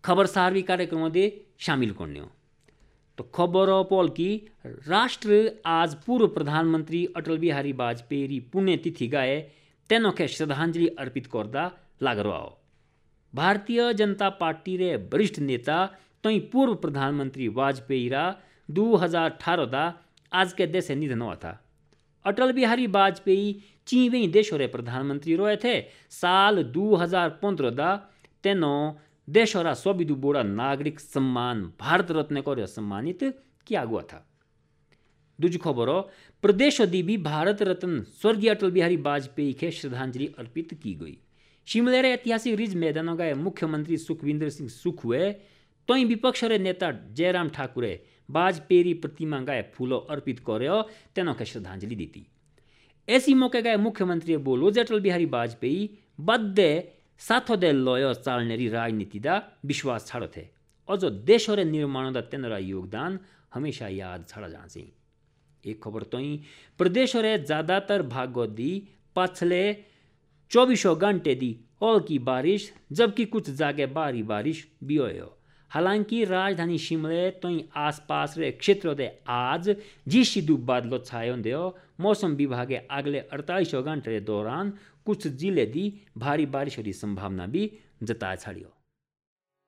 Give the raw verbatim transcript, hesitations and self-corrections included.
खबर सार्वी कार्यक्रम दे शामिल करने तो खबर पोल की राष्ट्र आज पूर्व प्रधानमंत्री अटल बिहारी वाजपेयी पुण्यतिथि गाए तेनो के श्रद्धांजलि अर्पित करदा लाग रहा भारतीय जनता पार्टी रे वरिष्ठ नेता तई पूर्व प्रधानमंत्री वाजपेयी रा दो हज़ार अठारह दा आज के देश निधन हुआ था। अटल बिहारी वाजपेयी चीवे देशों रे प्रधानमंत्री रहे थे। साल दो हज़ार पंद्रह दा तेनो देशों सबिदु बोड़ा नागरिक सम्मान भारत रत्न को सम्मानित किया हुआ था। दूजी खबर प्रदेश दी भी भारत रत्न स्वर्गीय अटल बिहारी वाजपेयी के श्रद्धांजलि अर्पित की गई। शिमले रे ऐतिहासिक रिज मैदानों गए मुख्यमंत्री सुखविंदर सिंह सुख हुए तो विपक्ष रे नेता जयराम ठाकुरे वाजपेयी प्रतिमा गाए फूलो अर्पित कर तेनो के श्रद्धांजलि दी। ऐसी मौके गए मुख्यमंत्री बोलो जे अटल बिहारी वाजपेयी बद्दे साथो दे लय चालनेरी राजनीति दा विश्वास छाड़ थे और जो देश रे निर्माण दा तेनरा योगदान हमेशा याद छाड़ा जाए। एक खबर तो ही प्रदेश रे ज्यादातर भागों दी पछले चौबीसों घंटे दी और की बारिश जबकि कुछ जागे बारी बारिश भी हो। हालांकि राजधानी शिमले तो आसपास रे क्षेत्रों दे आज जी सिद्धू बादलों छाए होंगे। मौसम विभाग अगले अड़तालीस घंटे के दौरान कुछ जिले दी भारी बारिश की संभावना भी जताया छाड़ियो।